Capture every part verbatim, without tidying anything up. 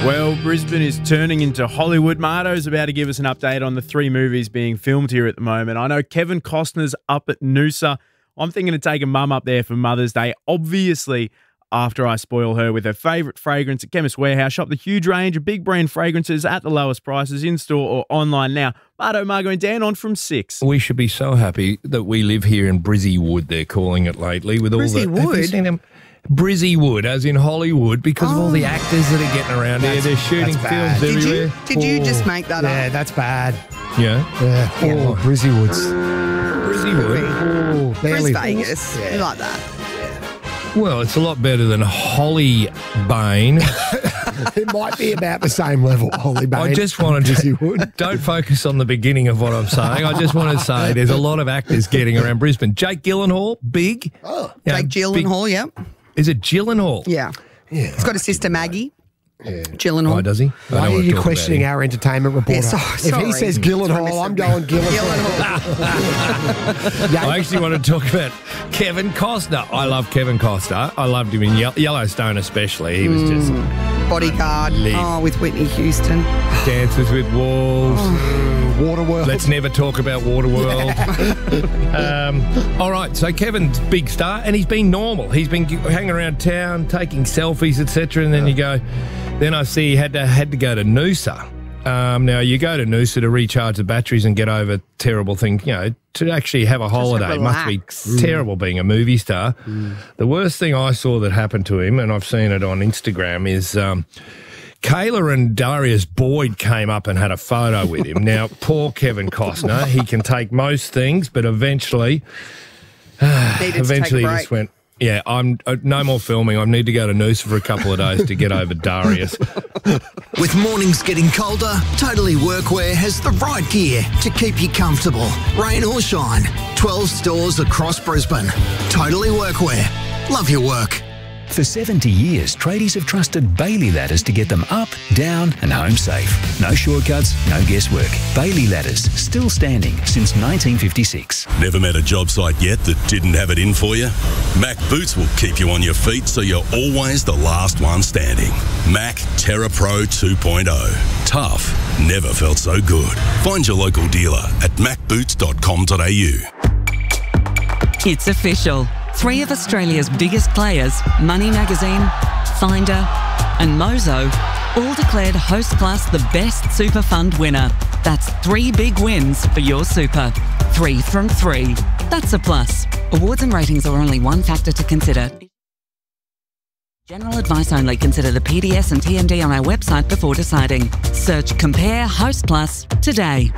Well, Brisbane is turning into Hollywood. Marto's about to give us an update on the three movies being filmed here at the moment. I know Kevin Costner's up at Noosa. I'm thinking of taking Mum up there for Mother's Day. Obviously, after I spoil her with her favourite fragrance at Chemist Warehouse. Shop the huge range of big brand fragrances at the lowest prices in-store or online now. Marto, Margo and Dan on from six. We should be so happy that we live here in Brizzy Wood, they're calling it lately. With all Brizzy the, Wood? Have you seen them? Brizzy Wood, as in Hollywood, because oh. of all the actors that are getting around That's, here. They're shooting films did everywhere. You, did you just make that yeah, up? that's bad. Yeah? Yeah. Oh, Brizzy Woods. Brizzy Wood? Oh, barely. Bris Vegas. Yeah. You like that? Well, it's a lot better than Holly Bane. It might be about the same level, Holly Bane. I just wanted to, don't focus on the beginning of what I'm saying. I just want to say there's a lot of actors getting around Brisbane. Jake Gyllenhaal, big. Oh. You know, Jake Gyllenhaal, big. yeah. Is it Gyllenhaal? Yeah. Yeah. He's got a sister, Maggie. Yeah. Gyllenhaal. Oh, does he? I Why don't are want to you talk questioning about him. our entertainment reporter? Yeah, so- if sorry. he says Gyllenhaal, I'm going Gyllenhaal. I actually want to talk about Kevin Costner. I love Kevin Costner. I loved him in Ye- Yellowstone especially. He was just Bodyguard. Lit. Oh, with Whitney Houston. Dances with Wolves. Waterworld. Let's never talk about Waterworld. um, all right, so Kevin's big star, and he's been normal. He's been hanging around town, taking selfies, et cetera. And then you go, then I see he had to had to go to Noosa. Um, now you go to Noosa to recharge the batteries and get over terrible things. You know, to actually have a holiday must be relax. terrible being a movie star. Mm. The worst thing I saw that happened to him, and I've seen it on Instagram, is. Um, Kayla and Darius Boyd came up and had a photo with him. Now, poor Kevin Costner, he can take most things, but eventually, uh, Needed eventually to take a he break. just went, yeah, I'm uh, no more filming. I need to go to Noosa for a couple of days to get over Darius. With mornings getting colder, Totally Workwear has the right gear to keep you comfortable, rain or shine. twelve stores across Brisbane. Totally Workwear. Love your work. For seventy years, tradies have trusted Bailey Ladders to get them up, down and home safe. No shortcuts, no guesswork. Bailey Ladders, still standing since nineteen fifty-six. Never met a job site yet that didn't have it in for you? Mac Boots will keep you on your feet so you're always the last one standing. Mac Terra Pro two point oh. Tough. Never felt so good. Find your local dealer at mac boots dot com dot a u. It's official. Three of Australia's biggest players, Money Magazine, Finder and Mozo, all declared Hostplus the best super fund winner. That's three big wins for your super. Three from three. That's a plus. Awards and ratings are only one factor to consider. General advice only. Consider the P D S and T M D on our website before deciding. Search Compare Hostplus today.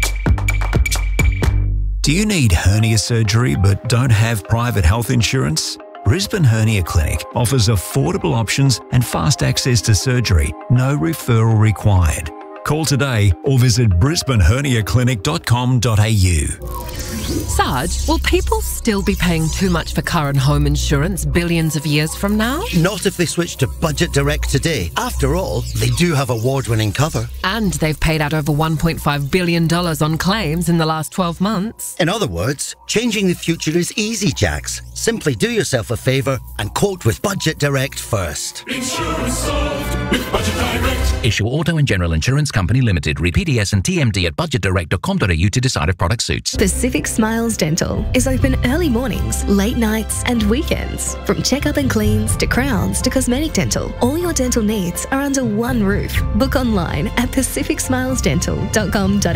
Do you need hernia surgery but don't have private health insurance? Brisbane Hernia Clinic offers affordable options and fast access to surgery, no referral required. Call today or visit brisbane hernia clinic dot com dot a u. Sarge, will people still be paying too much for car and home insurance billions of years from now? Not if they switch to Budget Direct today. After all, they do have award-winning cover. And they've paid out over one point five billion dollars on claims in the last twelve months. In other words, changing the future is easy, Jax. Simply do yourself a favour and quote with Budget Direct first. Insurance solved with Budget Direct. Issue Auto and General Insurance Company Limited. Read P D S and T M D at budget direct dot com dot a u to decide if product suits. Pacific Smiles Dental is open early mornings, late nights and weekends. From checkup and cleans to crowns to cosmetic dental, all your dental needs are under one roof. Book online at pacific smiles dental dot com dot a u.